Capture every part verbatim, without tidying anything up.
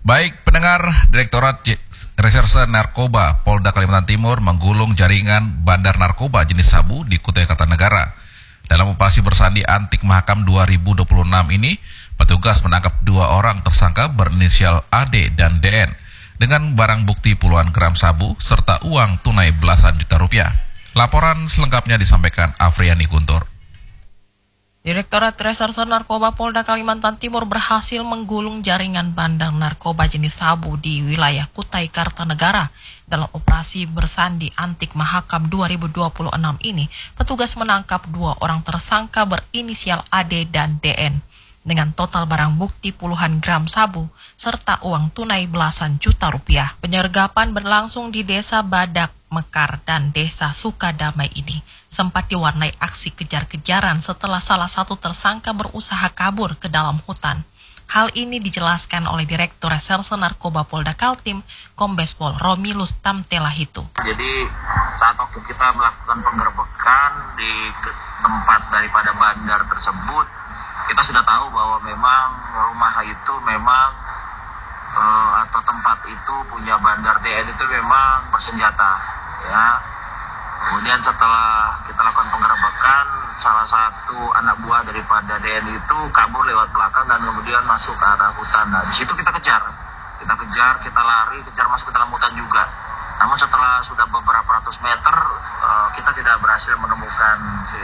Baik, pendengar, Direktorat Reserse Narkoba Polda Kalimantan Timur menggulung jaringan bandar narkoba jenis sabu di Kutai Kartanegara. Dalam operasi bersandi Antik Mahakam dua ribu dua puluh enam ini, petugas menangkap dua orang tersangka berinisial A D dan D N dengan barang bukti puluhan gram sabu serta uang tunai belasan juta rupiah. Laporan selengkapnya disampaikan Afriani Guntur. Direktorat Reserse Narkoba Polda Kalimantan Timur berhasil menggulung jaringan bandar narkoba jenis sabu di wilayah Kutai Kartanegara. Dalam operasi bersandi Antik Mahakam dua ribu dua puluh enam ini, petugas menangkap dua orang tersangka berinisial A D dan D N dengan total barang bukti puluhan gram sabu serta uang tunai belasan juta rupiah. Penyergapan berlangsung di Desa Badak Mekar dan Desa Sukadamai ini sempat diwarnai aksi kejar-kejaran setelah salah satu tersangka berusaha kabur ke dalam hutan. Hal ini dijelaskan oleh Direktur Reserse Narkoba Polda Kaltim, Kombes Pol Romilus Tamtelahitu. Jadi saat waktu kita melakukan penggerbekan di tempat daripada bandar tersebut, kita sudah tahu bahwa memang rumah itu memang uh, atau tempat itu punya bandar D N itu memang bersenjata, ya. Kemudian setelah kita lakukan penggerbekan, salah satu anak buah daripada D N itu kabur lewat belakang dan kemudian masuk ke arah hutan. Nah, di situ kita kejar, kita kejar, kita lari, kejar masuk ke dalam hutan juga. Namun setelah sudah beberapa ratus meter, uh, kita tidak berhasil menemukan si,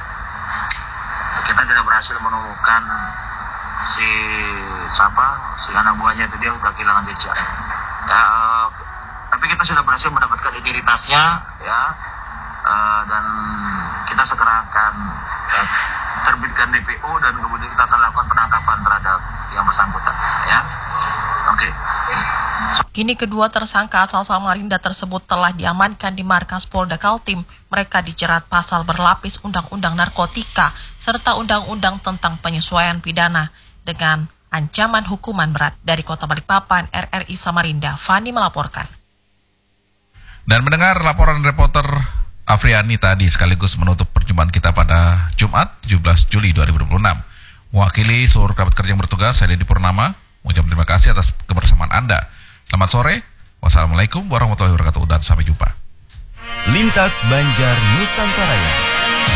kita tidak berhasil menemukan si siapa, si anak buahnya itu, dia sudah kehilangan jejak. Ya, uh, tapi kita sudah berhasil mendapatkan identitasnya, ya. Uh, dan kita segera akan uh, terbitkan D P O dan kemudian kita akan lakukan penangkapan terhadap yang bersangkutan, ya. Oke. Okay. Kini kedua tersangka asal Samarinda tersebut telah diamankan di markas Polda Kaltim. Mereka dijerat pasal berlapis Undang-Undang Narkotika serta Undang-Undang tentang penyesuaian pidana dengan ancaman hukuman berat. Dari Kota Balikpapan, R R I Samarinda, Fani melaporkan. Dan mendengar laporan reporter Afriani tadi sekaligus menutup perjumpaan kita pada Jumat tujuh belas Juli dua ribu dua puluh enam. Mewakili seluruh kerabat kerja yang bertugas, saya Dedi Purnama mengucapkan terima kasih atas kebersamaan Anda. Selamat sore, wassalamualaikum warahmatullahi wabarakatuh, dan sampai jumpa. Lintas Banjar Nusantara.